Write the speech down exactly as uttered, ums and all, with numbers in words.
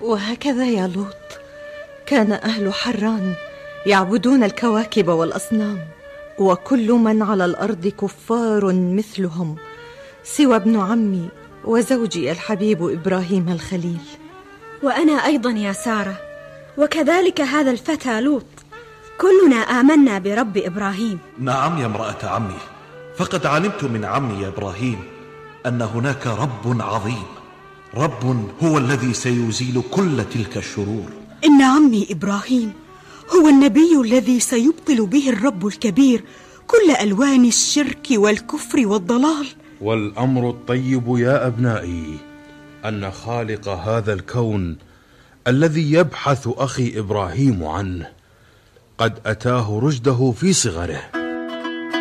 وهكذا يا لوط كان أهل حران يعبدون الكواكب والأصنام، وكل من على الأرض كفار مثلهم سوى ابن عمي وزوجي الحبيب إبراهيم الخليل. وأنا أيضا يا سارة، وكذلك هذا الفتى لوط، كلنا آمنا برب إبراهيم. نعم يا امرأة عمي، فقد علمت من عمي يا إبراهيم أن هناك رب عظيم، رب هو الذي سيزيل كل تلك الشرور. إن عمي إبراهيم هو النبي الذي سيبطل به الرب الكبير كل ألوان الشرك والكفر والضلال. والأمر الطيب يا أبنائي أن خالق هذا الكون الذي يبحث أخي إبراهيم عنه قد أتاه رشده في صغره.